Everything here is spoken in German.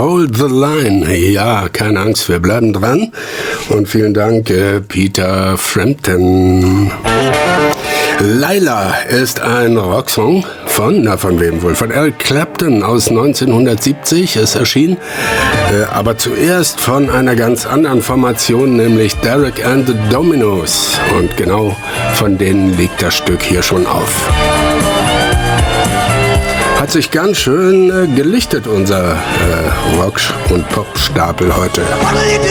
Hold the Line. Ja, keine Angst, wir bleiben dran. Und vielen Dank, Peter Frampton. Laila ist ein Rocksong von wem wohl? Von Eric Clapton aus 1970. Es erschien aber zuerst von einer ganz anderen Formation, nämlich Derek and the Dominos. Und genau von denen liegt das Stück hier schon auf. Hat sich ganz schön gelichtet, unser Rock- und Pop-Stapel heute.